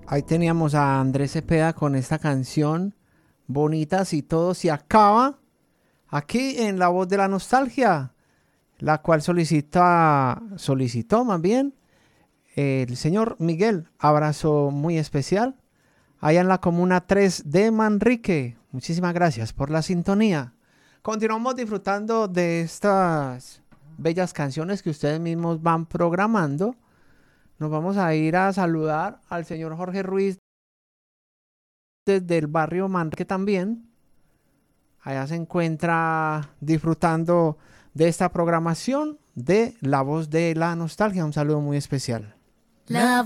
Ahí teníamos a Andrés Cepeda con esta canción bonita, Si todo se acaba, aquí en La Voz de la Nostalgia, la cual solicitó más bien el señor Miguel. Abrazo muy especial allá en la Comuna 3 de Manrique. Muchísimas gracias por la sintonía. Continuamos disfrutando de estas bellas canciones que ustedes mismos van programando. Nos vamos a ir a saludar al señor Jorge Ruiz desde el barrio Manrique también. Allá se encuentra disfrutando de esta programación de La Voz de la Nostalgia. Un saludo muy especial. La